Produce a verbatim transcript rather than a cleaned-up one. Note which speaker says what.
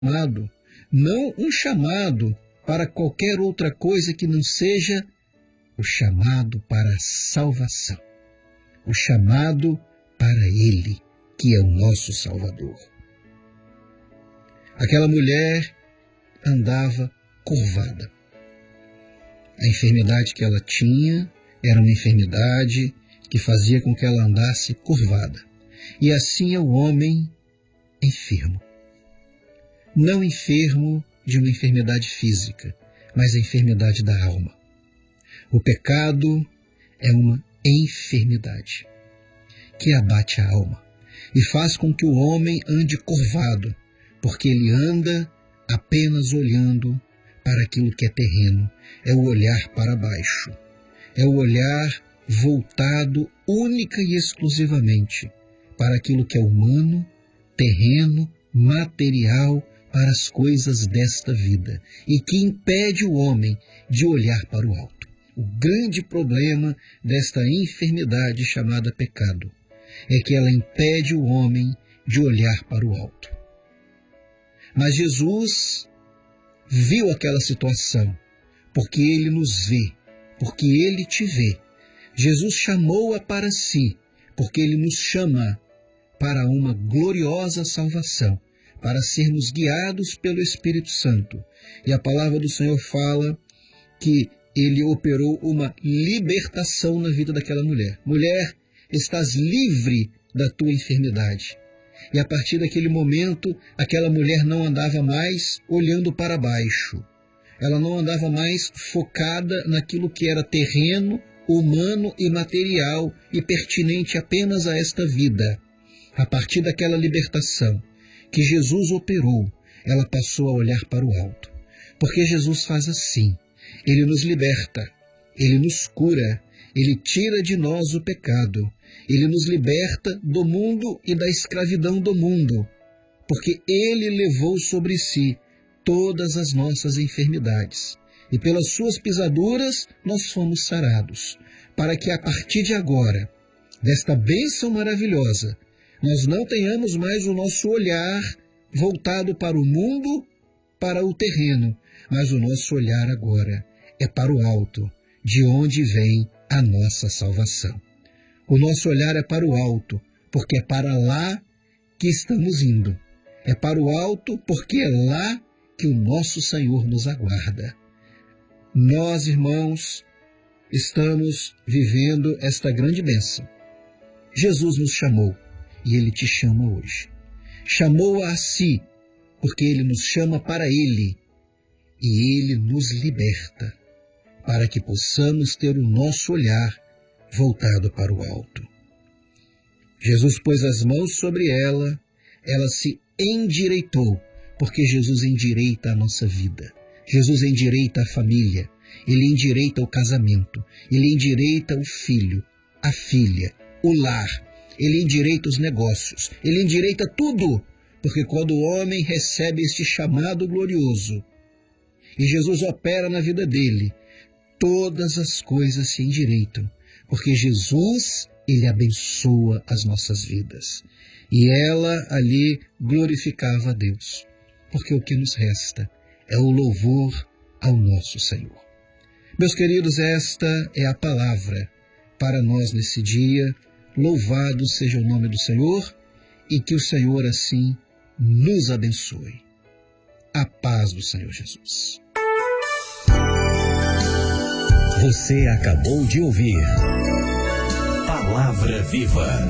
Speaker 1: chamado, não um chamado para qualquer outra coisa que não seja o chamado para a salvação, o chamado para Ele, que é o nosso Salvador. Aquela mulher andava curvada. A enfermidade que ela tinha era uma enfermidade que fazia com que ela andasse curvada. E assim é o homem enfermo. Não enfermo de uma enfermidade física, mas a enfermidade da alma. O pecado é uma enfermidade que abate a alma e faz com que o homem ande curvado, porque ele anda apenas olhando para aquilo que é terreno. É o olhar para baixo. É o olhar voltado única e exclusivamente para aquilo que é humano, terreno, material, para as coisas desta vida, e que impede o homem de olhar para o alto. O grande problema desta enfermidade chamada pecado é que ela impede o homem de olhar para o alto. Mas Jesus viu aquela situação, porque Ele nos vê, porque Ele te vê. Jesus chamou-a para si, porque Ele nos chama para uma gloriosa salvação, para sermos guiados pelo Espírito Santo. E a palavra do Senhor fala que Ele operou uma libertação na vida daquela mulher. Mulher, estás livre da tua enfermidade. E a partir daquele momento, aquela mulher não andava mais olhando para baixo. Ela não andava mais focada naquilo que era terreno, humano e material e pertinente apenas a esta vida. A partir daquela libertação que Jesus operou, ela passou a olhar para o alto. Porque Jesus faz assim. Ele nos liberta, Ele nos cura, Ele tira de nós o pecado, Ele nos liberta do mundo e da escravidão do mundo, porque Ele levou sobre si todas as nossas enfermidades. E pelas suas pisaduras nós fomos sarados, para que a partir de agora, desta bênção maravilhosa, nós não tenhamos mais o nosso olhar voltado para o mundo, para o terreno, mas o nosso olhar agora é para o alto, de onde vem a nossa salvação. O nosso olhar é para o alto, porque é para lá que estamos indo. É para o alto, porque é lá que o nosso Senhor nos aguarda. Nós, irmãos, estamos vivendo esta grande bênção. Jesus nos chamou, e Ele te chama hoje. Chamou a si, porque Ele nos chama para Ele, e Ele nos liberta, para que possamos ter o nosso olhar voltado para o alto. Jesus pôs as mãos sobre ela, ela se endireitou, porque Jesus endireita a nossa vida. Jesus endireita a família, Ele endireita o casamento, Ele endireita o filho, a filha, o lar, Ele endireita os negócios, Ele endireita tudo, porque quando o homem recebe este chamado glorioso, e Jesus opera na vida dele, todas as coisas se endireitam, porque Jesus, Ele abençoa as nossas vidas. E ela ali glorificava a Deus, porque o que nos resta é o louvor ao nosso Senhor. Meus queridos, esta é a palavra para nós nesse dia. Louvado seja o nome do Senhor e que o Senhor assim nos abençoe. A paz do Senhor Jesus.
Speaker 2: Você acabou de ouvir Palavra Viva.